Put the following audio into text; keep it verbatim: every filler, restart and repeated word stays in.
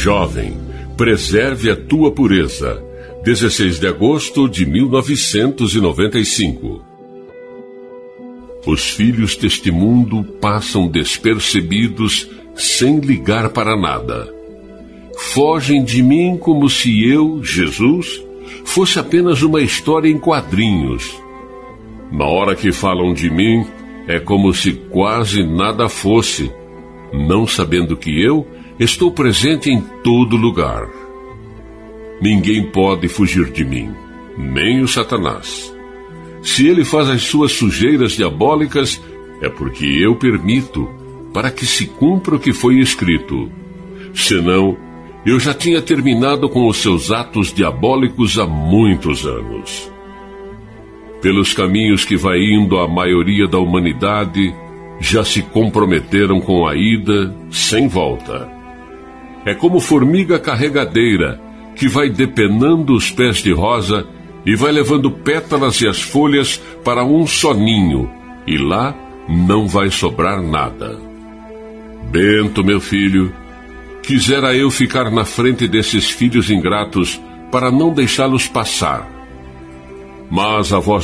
Jovem, preserve a tua pureza. dezesseis de agosto de mil novecentos e noventa e cinco. Os filhos deste mundo passam despercebidos, sem ligar para nada. Fogem de mim como se eu, Jesus, fosse apenas uma história em quadrinhos. Na hora que falam de mim, é como se quase nada fosse, não sabendo que eu estou presente em todo lugar. Ninguém pode fugir de mim, nem o Satanás. Se ele faz as suas sujeiras diabólicas, é porque eu permito, para que se cumpra o que foi escrito. Senão, eu já tinha terminado com os seus atos diabólicos há muitos anos. Pelos caminhos que vai indo a maioria da humanidade, já se comprometeram com a ida sem volta. É como formiga carregadeira, que vai depenando os pés de rosa e vai levando pétalas e as folhas para um só ninho, e lá não vai sobrar nada. Bento, meu filho, quisera eu ficar na frente desses filhos ingratos para não deixá-los passar. Mas a voz